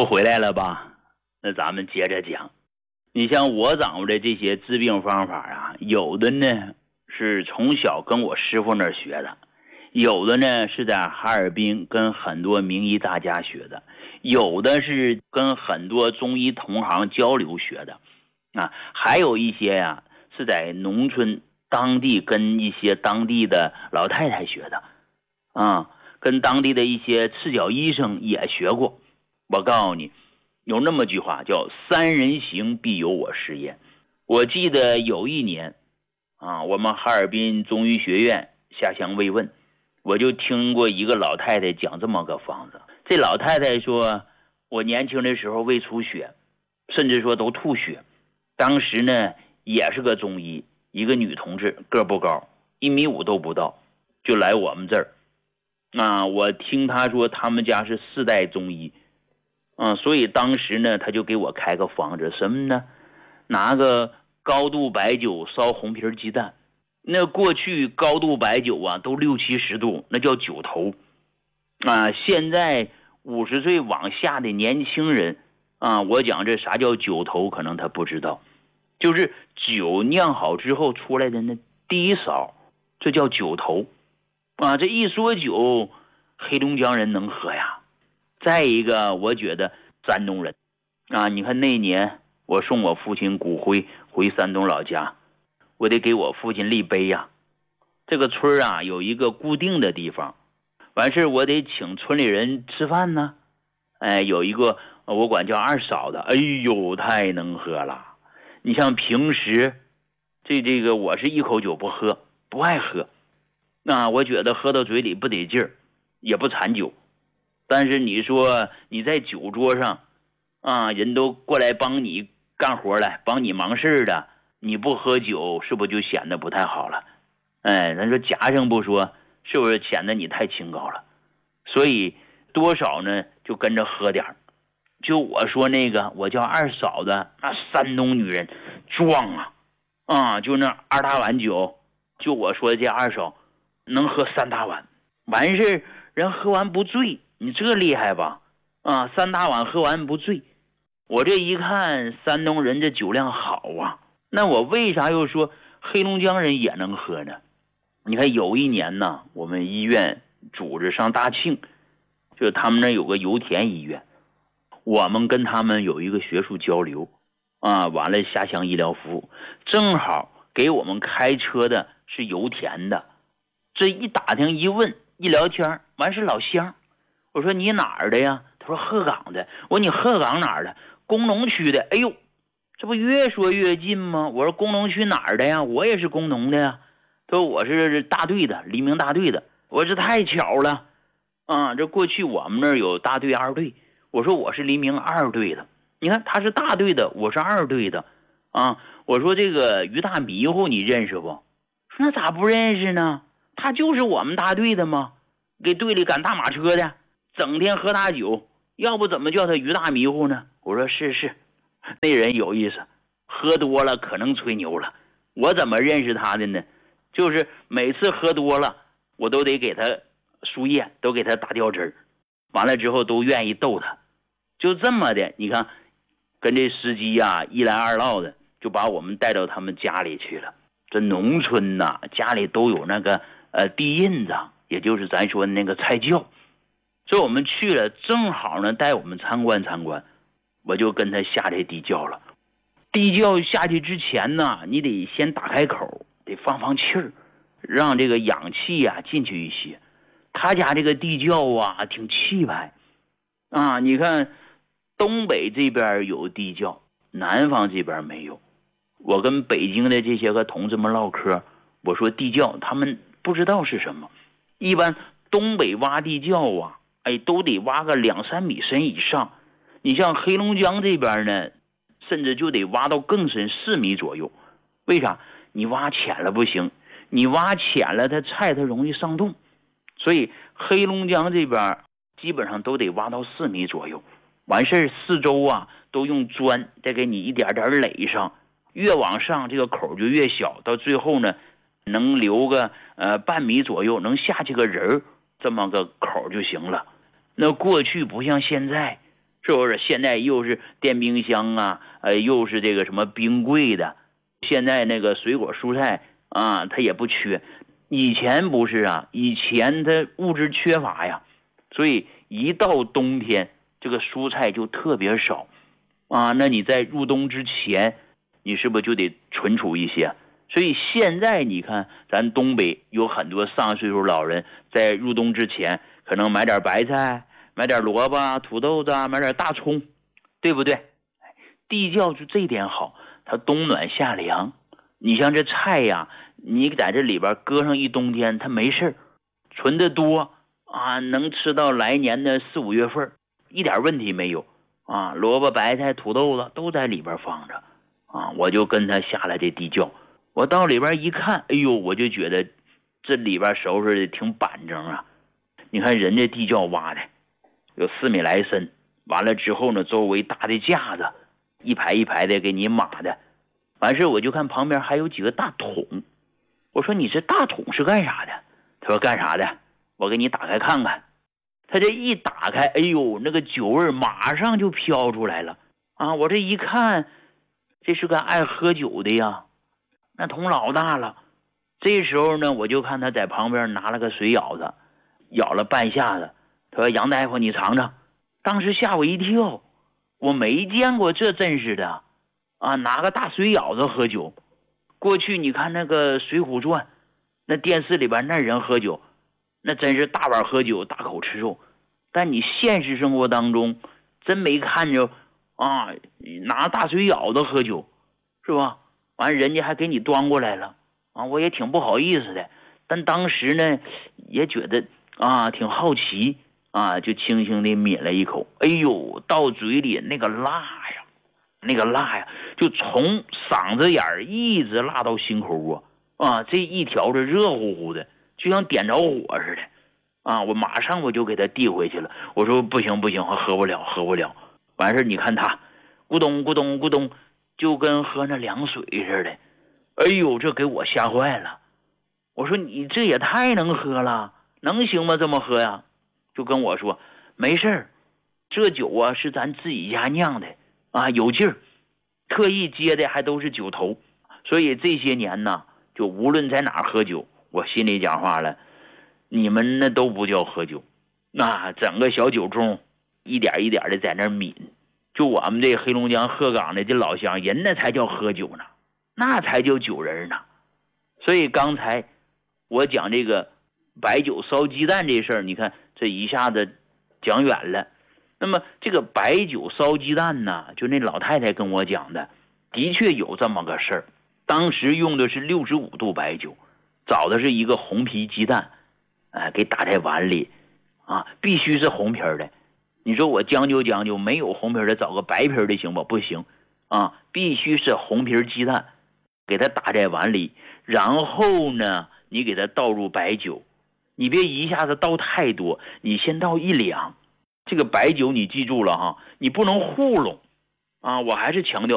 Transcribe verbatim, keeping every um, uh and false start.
又回来了吧？那咱们接着讲。你像我掌握的这些治病方法啊，有的呢是从小跟我师傅那儿学的，有的呢是在哈尔滨跟很多名医大家学的，有的是跟很多中医同行交流学的啊，还有一些呀、啊、是在农村当地跟一些当地的老太太学的啊，跟当地的一些赤脚医生也学过。我告诉你，有那么句话叫三人行必有我师焉。我记得有一年啊，我们哈尔滨中医学院下乡慰问，我就听过一个老太太讲这么个方子。这老太太说，我年轻的时候胃出血，甚至说都吐血，当时呢也是个中医，一个女同志，个不高，一米五都不到，就来我们这儿啊。我听她说他们家是四代中医啊，所以当时呢他就给我开个方子，什么呢？拿个高度白酒烧红皮鸡蛋。那过去高度白酒啊都六七十度，那叫酒头啊。现在五十岁往下的年轻人啊，我讲这啥叫酒头可能他不知道，就是酒酿好之后出来的那第一勺，这叫酒头啊。这一说酒，黑龙江人能喝呀。再一个我觉得山东人啊，你看那年我送我父亲骨灰回山东老家，我得给我父亲立碑呀。这个村啊有一个固定的地方，完事我得请村里人吃饭呢。哎，有一个我管叫二嫂的，哎呦太能喝了。你像平时这这个我是一口酒不喝，不爱喝，那我觉得喝到嘴里不得劲儿，也不馋酒。但是你说你在酒桌上啊，人都过来帮你干活来，帮你忙事的，你不喝酒是不是就显得不太好了？哎，咱说夹上不说，是不是显得你太清高了？所以多少呢就跟着喝点。就我说那个我叫二嫂的，那山东女人壮啊啊，就那二大碗酒，就我说的这二嫂能喝三大碗，完事人喝完不醉，你这厉害吧？啊，三大碗喝完不醉。我这一看山东人这酒量好啊，那我为啥又说黑龙江人也能喝呢？你看有一年呢，我们医院组织上大庆，就是他们那有个油田医院，我们跟他们有一个学术交流啊，完了下乡医疗服务，正好给我们开车的是油田的。这一打听一问一聊天，完是老乡。我说你哪儿的呀？他说鹤岗的。我说你鹤岗哪儿的？工农区的。哎呦，这不越说越近吗？我说工农区哪儿的呀？我也是工农的呀。他说我是大队的，黎明大队的。我说这太巧了啊！这过去我们那儿有大队二队，我说我是黎明二队的。你看他是大队的，我是二队的啊。我说这个于大迷糊你认识不？说那咋不认识呢？他就是我们大队的吗？给队里赶大马车的，整天喝大酒，要不怎么叫他于大迷糊呢？我说是是，那人有意思，喝多了可能吹牛了。我怎么认识他的呢？就是每次喝多了，我都得给他输液，都给他打吊针，完了之后都愿意逗他，就这么的。你看跟这司机啊一来二唠的，就把我们带到他们家里去了。这农村呐、啊，家里都有那个呃地印子，也就是咱说的那个菜窖。所以我们去了，正好呢带我们参观参观，我就跟他下这地窖了。地窖下去之前呢，你得先打开口，得放放气儿，让这个氧气啊进去一些。他家这个地窖啊挺气派啊，你看东北这边有地窖，南方这边没有。我跟北京的这些个同志们唠嗑，我说地窖他们不知道是什么。一般东北挖地窖啊，哎，都得挖个两三米深以上。你像黑龙江这边呢，甚至就得挖到更深，四米左右。为啥？你挖浅了不行，你挖浅了它菜它容易上冻。所以黑龙江这边基本上都得挖到四米左右。完事儿四周啊都用砖再给你一点点垒上，越往上这个口就越小，到最后呢能留个呃半米左右，能下去个人这么个口就行了。那过去不像现在， 是不是？现在又是电冰箱啊，呃，又是这个什么冰柜的，现在那个水果蔬菜啊，它也不缺。以前不是啊，以前它物质缺乏呀，所以一到冬天，这个蔬菜就特别少啊。那你在入冬之前，你是不是就得存储一些？所以现在你看，咱东北有很多上岁数老人，在入冬之前，可能买点白菜，买点萝卜、土豆子，买点大葱，对不对？地窖就这一点好，它冬暖夏凉。你像这菜呀，你在这里边搁上一冬天，它没事，存的多啊，能吃到来年的四五月份，一点问题没有啊。萝卜、白菜、土豆子都在里边放着啊。我就跟他下了这地窖，我到里边一看，哎呦，我就觉得这里边收拾的挺板正啊。你看人家地窖挖的有四米来深，完了之后呢，周围搭的架子，一排一排的给你码的。完事我就看旁边还有几个大桶，我说你这大桶是干啥的？他说干啥的？我给你打开看看。他这一打开，哎呦，那个酒味马上就飘出来了啊！我这一看，这是个爱喝酒的呀，那桶老大了。这时候呢，我就看他在旁边拿了个水舀子，舀了半下子。他说杨大夫你尝尝。当时吓我一跳，我没见过这阵势的啊，拿个大水舀子喝酒。过去你看那个《水浒传》，那电视里边那人喝酒，那真是大碗喝酒，大口吃肉。但你现实生活当中真没看着啊，拿大水舀子喝酒，是吧？完人家还给你端过来了啊，我也挺不好意思的。但当时呢，也觉得啊挺好奇啊，就轻轻的抿了一口。哎呦，到嘴里那个辣呀，那个辣呀，就从嗓子眼儿一直辣到心口啊！啊，这一条是热乎乎的，就像点着火似的啊！我马上我就给他递回去了。我说不行不行，我喝不了喝不了。完事你看他咕咚咕咚咕咚，就跟喝那凉水似的。哎呦，这给我吓坏了。我说你这也太能喝了，能行吗？这么喝呀？就跟我说没事儿，这酒啊是咱自己家酿的啊，有劲儿，特意接的还都是酒头。所以这些年呢，就无论在哪儿喝酒，我心里讲话了，你们那都不叫喝酒，那整个小酒盅一点一点的在那抿。就我们这黑龙江鹤岗的这老乡人，那才叫喝酒呢，那才叫酒人呢。所以刚才我讲这个白酒烧鸡蛋这事儿，你看这一下子讲远了。那么这个白酒烧鸡蛋呢，就那老太太跟我讲的，的确有这么个事儿。当时用的是六十五度白酒，找的是一个红皮鸡蛋，哎，给打在碗里啊，必须是红皮的。你说我将就将就，没有红皮的，找个白皮的行不？不行啊，必须是红皮鸡蛋，给它打在碗里，然后呢，你给它倒入白酒，你别一下子倒太多，你先倒一两。这个白酒你记住了哈，你不能糊弄啊！我还是强调